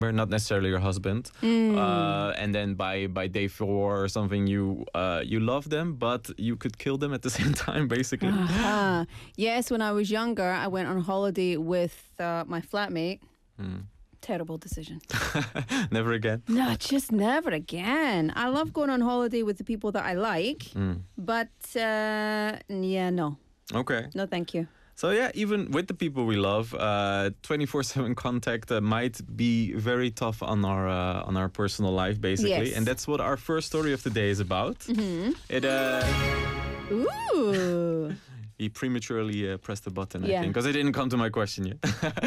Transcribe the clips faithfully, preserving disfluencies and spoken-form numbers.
not necessarily your husband, Mm. uh, and then by by day four or something, you uh, you love them, but you could kill them at the same time, basically. Uh-huh. Yes, when I was younger, I went on holiday with uh, my flatmate. Mm. Terrible decision. Never again. No, just never again. I love going on holiday with the people that I like, Mm. but uh, yeah, no, Okay. no, thank you. So yeah, even with the people we love, twenty-four seven contact uh, might be very tough on our uh, on our personal life, basically. Yes. And that's what our first story of the day is about. Mm-hmm. It uh, Ooh. he prematurely uh, pressed the button, I Yeah. think, because it didn't come to my question yet.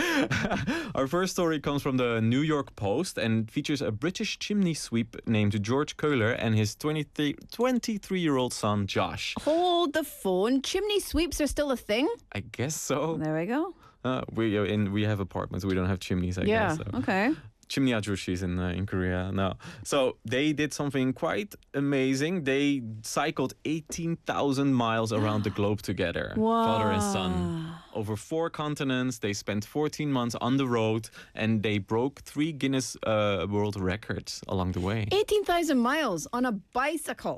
Our first story comes from the New York Post and features a British chimney sweep named George Köhler and his twenty-three-year-old son, Josh. Hold the phone. Chimney sweeps are still a thing? I guess so. There we go. Uh, we uh, in we have apartments. We don't have chimneys, I yeah, guess. So. okay. Chimney ajushis in uh, in Korea. No, so they did something quite amazing. They cycled eighteen thousand miles around the globe together, father and son, over four continents. They spent fourteen months on the road, and they broke three Guinness uh, World Records along the way. eighteen thousand miles on a bicycle.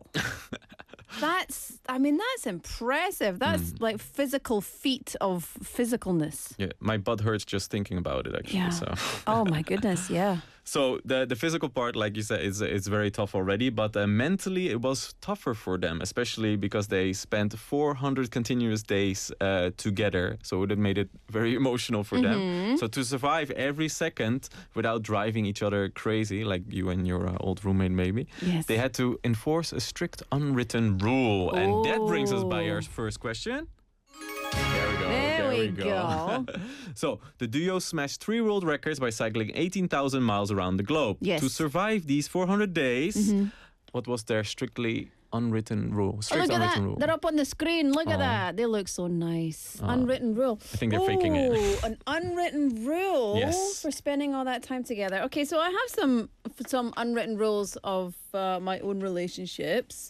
That's, I mean, that's impressive. That's Mm. like physical feat of physicalness. Yeah, my butt hurts just thinking about it. Actually, Yeah. so. Oh my goodness, yeah. So the the physical part, like you said, is it's very tough already. But uh, mentally, it was tougher for them, especially because they spent four hundred continuous days uh, together. So it made it very emotional for Mm-hmm. them. So to survive every second without driving each other crazy, like you and your uh, old roommate maybe, Yes. they had to enforce a strict unwritten rule. And that brings us by our Oh. first question. There we go. There we go. So, the duo smashed three world records by cycling eighteen thousand miles around the globe. Yes. To survive these four hundred days, Mhm. what was their strictly unwritten rule? Oh, Strict look at unwritten that. rule. They're up on the screen. Look at Oh. that. They look so nice. Oh. Unwritten rule. I think they're faking it. Oh, an unwritten rule Yes. for spending all that time together. Okay, so I have some some unwritten rules of uh, my own relationships.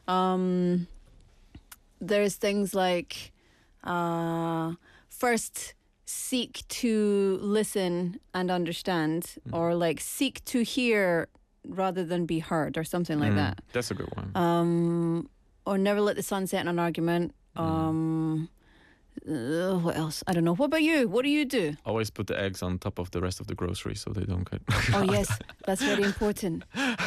Um, there's things like uh, first seek to listen and understand, Mm. or like seek to hear rather than be heard, or something like Mm, that. That's a good one. Um, or never let the sun set in an argument. Um, uh, what else? I don't know. What about you? What do you do? Always put the eggs on top of the rest of the groceries so they don't get. Oh yes, that's very important.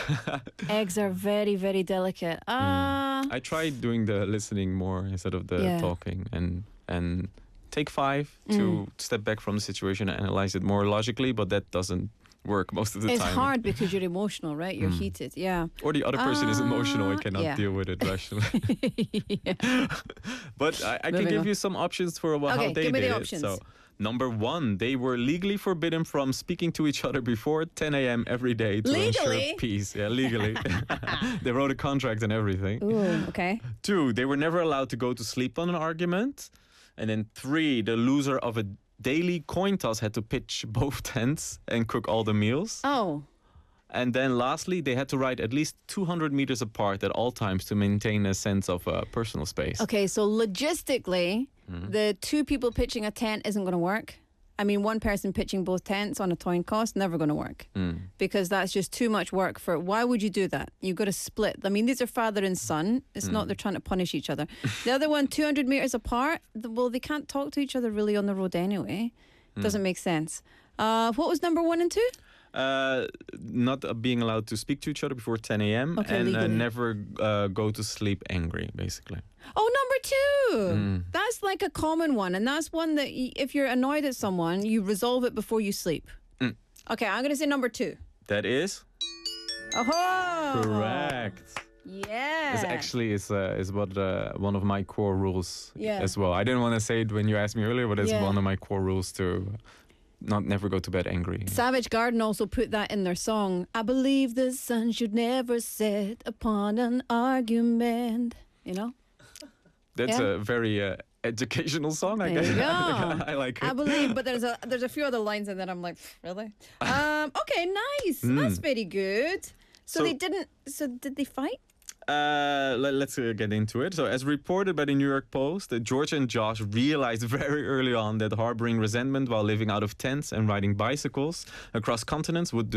Eggs are very, very delicate. Ah, I tried doing the listening more instead of the Yeah. talking, and and take five to Mm. step back from the situation and analyze it more logically, but that doesn't work most of the it's time. hard because you're emotional, right? You're Mm. heated. Yeah. Or the other person is emotional and Ah, cannot yeah. deal with it rationally. Yeah. But I, I can Moving give on. you some options for wha- how Okay, they give me did the it. options. So, number one, they were legally forbidden from speaking to each other before ten a.m. every day to ensure Legally? peace. Yeah, legally. They wrote a contract and everything. Ooh, okay. Two, they were never allowed to go to sleep on an argument. And then three, the loser of a daily coin toss had to pitch both tents and cook all the meals. Oh, And then lastly, they had to ride at least two hundred meters apart at all times to maintain a sense of uh, personal space. okay. So logistically, Mhm. the two people pitching a tent isn't going to work. I mean, one person pitching both tents on a coin toss, never going to work. Mm. Because that's just too much work for. Why would you do that? You've got to split. I mean, these are father and son. It's not Mm. they're trying to punish each other. The other one, two hundred meters apart. th- Well, they can't talk to each other really on the road anyway. Mm. Doesn't make sense. Uh, what was number one and two? Uh, not uh, being allowed to speak to each other before ten a.m. Okay, and uh, legally. never uh, go to sleep angry, basically. Oh, number two. Mm. That's like a common one, and that's one that y- if you're annoyed at someone, you resolve it before you sleep. Mm. Okay, I'm going to say number two. That is Oh, correct. Yeah. This actually is uh, is what uh, one of my core rules Yeah. as well. I didn't want to say it when you asked me earlier, but it's Yeah. one of my core rules to not never go to bed angry. Savage Garden also put that in their song. I believe the sun should never set upon an argument. You know? That's Yeah. a very uh, educational song, I There guess. you go. I like it. I believe, but there's a there's a few other lines in that I'm like, really? Um, okay, nice. Mm. That's very good. So, So- they didn't. So did they fight? Uh, let, let's uh, get into it. So, as reported by the New York Post, uh, George and Josh realized very early on that harboring resentment while living out of tents and riding bicycles across continents would